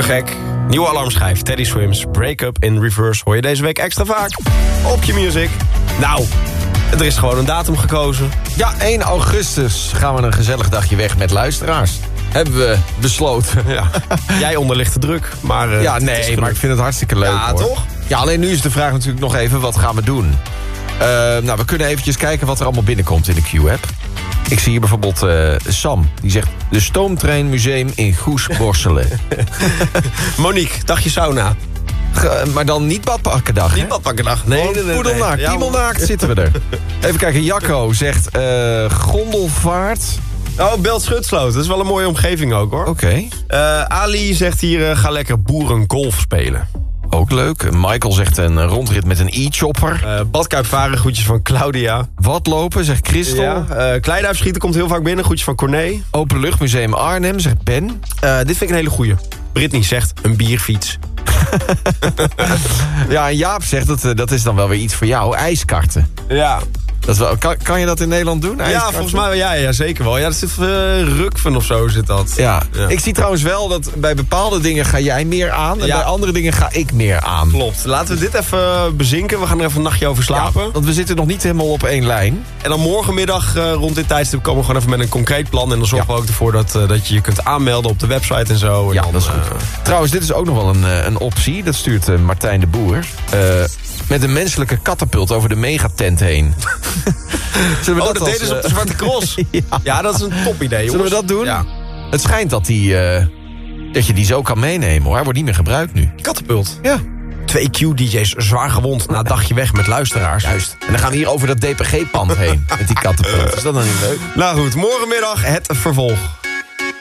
Te gek. Nieuwe alarmschijf, Teddy Swims, Break Up in Reverse... hoor je deze week extra vaak op je music. Nou, er is gewoon een datum gekozen. Ja, 1 augustus gaan we een gezellig dagje weg met luisteraars. Hebben we besloten. Ja. Jij onder lichte druk, maar... maar ik vind het hartstikke leuk, ja, hoor. Toch? Ja, alleen nu is de vraag natuurlijk nog even, wat gaan we doen? We kunnen eventjes kijken wat er allemaal binnenkomt in de Q-app. Ik zie hier bijvoorbeeld Sam, die zegt... de Stoomtreinmuseum in Goes-Borselen. Monique, dagje sauna. Maar dan niet badpakkendag, Niet badpakkendag. Nee. Poedelnaakt, Ja, kiemelnaakt zitten we er. Even kijken, Jacco zegt gondelvaart. Oh, Belt Schutsloot. Dat is wel een mooie omgeving ook, hoor. Oké. Ali zegt hier, ga lekker boerengolf spelen. Ook leuk. Michael zegt een rondrit met een e-chopper. Badkuip varen, groetjes van Claudia. Wat lopen, zegt Christel. Ja, kleiduifschieten komt heel vaak binnen, groetjes van Corné. Openluchtmuseum Arnhem, zegt Ben. Dit vind ik een hele goeie. Brittany zegt een bierfiets. Ja, en Jaap zegt, dat is dan wel weer iets voor jou. IJskarten. Ja. Dat is wel, kan je dat in Nederland doen? Ja, volgens mij ja, zeker wel. Ja, dat zit Rukven of zo zit dat. Ja. Ik zie trouwens wel dat bij bepaalde dingen ga jij meer aan... en bij andere dingen ga ik meer aan. Klopt. Laten we dit even bezinken. We gaan er even een nachtje over slapen. Ja, want we zitten nog niet helemaal op één lijn. En dan morgenmiddag rond dit tijdstip komen we gewoon even met een concreet plan. En dan zorgen we ook ervoor dat je kunt aanmelden op de website en zo. En ja, dan, dat is goed. Trouwens, dit is ook nog wel een optie. Dat stuurt Martijn de Boer. Met een menselijke katapult over de megatent heen. Zullen we dat deden ze op de Zwarte Cross. Ja, dat is een top idee, jongens. Zullen we dat doen? Ja. Het schijnt dat dat je die zo kan meenemen, hoor. Hij wordt niet meer gebruikt nu. Katapult. Ja. 2 Q-DJ's zwaar gewond na een dagje weg met luisteraars. Juist. En dan gaan we hier over dat DPG-pand heen. Met die katapult. Is dat dan niet leuk? Nou goed, morgenmiddag het vervolg.